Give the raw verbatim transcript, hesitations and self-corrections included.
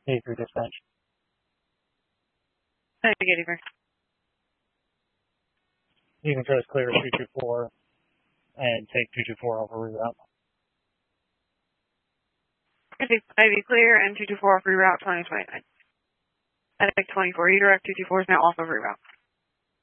Hey, for dispatch. Hey, get over. You can try to clear two two four and take two two four off a reroute. Ivy clear and two two four off reroute twenty twenty-nine. I think twenty-four, redirect two two four is now off of reroute.